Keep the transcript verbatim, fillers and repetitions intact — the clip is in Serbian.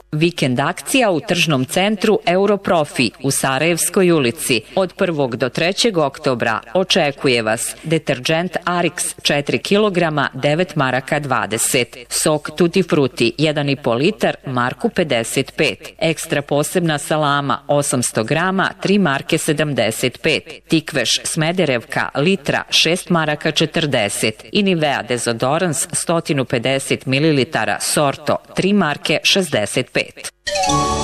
Vikend akcija u tržnom centru Europrofi u Sarajevskoj ulici. Od prvog do trećeg oktobra očekuje vas deterdžent Arix četiri kilograma devet maraka dvadeset, sok Tutti Frutti jedan i po litar marku pedeset pet, ekstra posebna salama osamsto grama tri marke sedamdeset pet, Tikveš Smederevka litra šest maraka četrdeset i Nivea dezodorans sto pedeset mililitara Sorto tri marke šezdeset pet.